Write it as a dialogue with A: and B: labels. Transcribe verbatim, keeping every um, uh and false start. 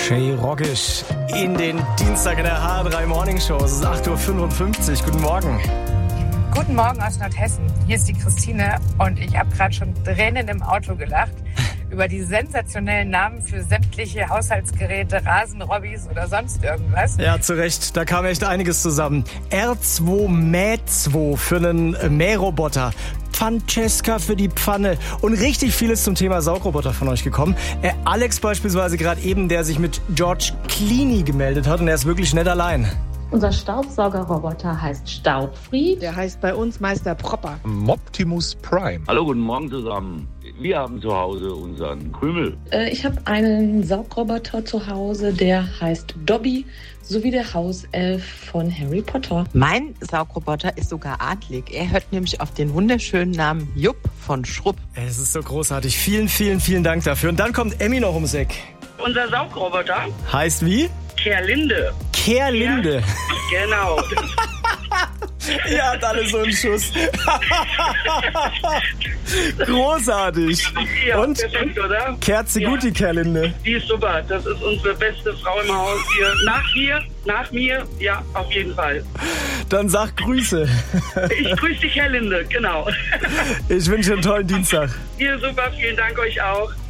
A: Jay Roggisch in den Dienstag in der H drei Morning Show. Es ist acht Uhr fünfundfünfzig. Guten Morgen.
B: Guten Morgen aus Nordhessen. Hier ist die Christine und ich habe gerade schon Tränen im Auto gelacht über die sensationellen Namen für sämtliche Haushaltsgeräte, Rasenrobbys oder sonst irgendwas.
A: Ja, zu Recht. Da kam echt einiges zusammen. R zwei Mäh zwei für einen Mähroboter. Francesca für die Pfanne und richtig vieles zum Thema Saugroboter von euch gekommen. Äh, Alex beispielsweise gerade eben, der sich mit George Clooney gemeldet hat und er ist wirklich nicht allein.
C: Unser Staubsaugerroboter heißt Staubfried.
D: Der heißt bei uns Meister Propper.
E: Moptimus Prime.
F: Hallo, guten Morgen zusammen. Wir haben zu Hause unseren Krümel.
C: Äh, ich habe einen Saugroboter zu Hause, der heißt Dobby, sowie der Hauself von Harry Potter.
G: Mein Saugroboter ist sogar adlig. Er hört nämlich auf den wunderschönen Namen Jupp von Schrupp.
A: Es ist so großartig. Vielen, vielen, vielen Dank dafür. Und dann kommt Emmy noch ums Eck.
H: Unser Saugroboter
A: heißt wie?
H: Kerlinde.
A: Kerlinde.
H: Ja, genau.
A: Ihr habt alle so einen Schuss. Großartig.
H: Ja,
A: und
H: perfekt, oder?
A: kehrt sie
H: ja.
A: gut, die Kerlinde?
H: Die ist super. Das ist unsere beste Frau im Haus hier. Nach mir, nach mir, ja, auf jeden Fall.
A: Dann sag Grüße.
H: Ich grüße dich, Herr Linde, genau.
A: Ich wünsche einen tollen Dienstag.
H: Ihr super, vielen Dank euch auch.